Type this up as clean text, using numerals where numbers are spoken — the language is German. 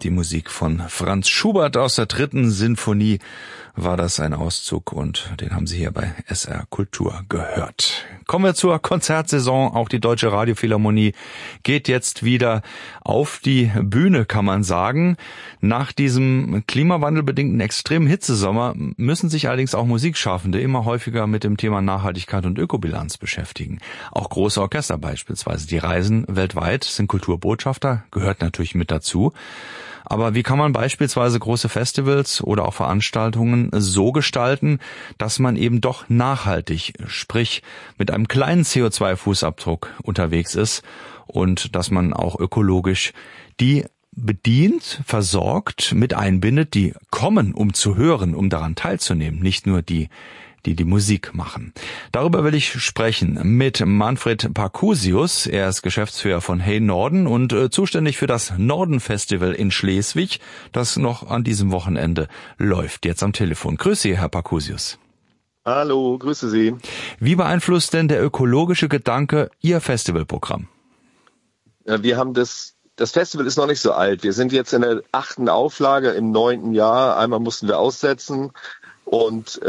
Die Musik von Franz Schubert aus der 3. Sinfonie war das ein Auszug und den haben Sie hier bei SR Kultur gehört. Kommen wir zur Konzertsaison. Auch die Deutsche Radiophilharmonie geht jetzt wieder auf die Bühne, kann man sagen. Nach diesem klimawandelbedingten extremen Hitzesommer müssen sich allerdings auch Musikschaffende immer häufiger mit dem Thema Nachhaltigkeit und Ökobilanz beschäftigen. Auch große Orchester beispielsweise, die reisen weltweit, sind Kulturbotschafter, gehört natürlich mit dazu. Aber wie kann man beispielsweise große Festivals oder auch Veranstaltungen so gestalten, dass man eben doch nachhaltig, sprich mit einem kleinen CO2-Fußabdruck unterwegs ist und dass man auch ökologisch die bedient, versorgt, mit einbindet, die kommen, um zu hören, um daran teilzunehmen, nicht nur die Musik machen. Darüber will ich sprechen mit Manfred Parcusius. Er ist Geschäftsführer von Hey Norden und zuständig für das Norden-Festival in Schleswig, das noch an diesem Wochenende läuft. Jetzt am Telefon. Grüße Sie, Herr Parcusius. Hallo, grüße Sie. Wie beeinflusst denn der ökologische Gedanke Ihr Festivalprogramm? Ja, wir haben das Festival ist noch nicht so alt. Wir sind jetzt in der 8. Auflage im 9. Jahr. Einmal mussten wir aussetzen und